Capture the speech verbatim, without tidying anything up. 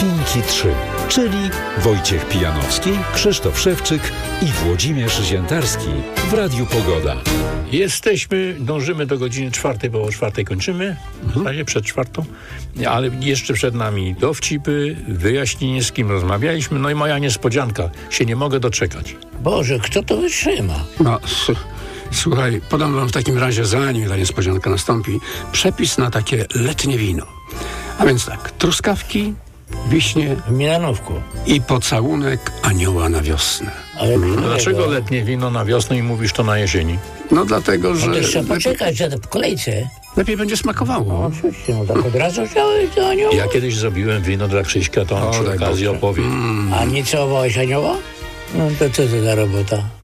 Świnki trzy, czyli Wojciech Pijanowski, Krzysztof Szewczyk i Włodzimierz Ziętarski w Radiu Pogoda. Jesteśmy, dążymy do godziny czwartej, bo o czwartej kończymy, w zasadzie przed czwartą, ale jeszcze przed nami dowcipy, wyjaśnienie, z kim rozmawialiśmy, no i moja niespodzianka, się nie mogę doczekać. Boże, kto to wytrzyma? No, s- słuchaj, podam wam w takim razie, zanim ta niespodzianka nastąpi, przepis na takie letnie wino. A więc tak, truskawki, wiśnie W Milanówku. i pocałunek anioła na wiosnę. Ale No dlaczego letnie wino na wiosnę i mówisz to na jesieni? No dlatego, że To jeszcze lepiej, poczekać, że w kolejce. lepiej będzie smakowało. Oczywiście, no tak od razu chciałeś do anioła? Ja kiedyś zrobiłem wino dla Krzyśka, to on O, przy daj okazji Boże. opowie. A nie całowałeś anioła? No to co to za robota?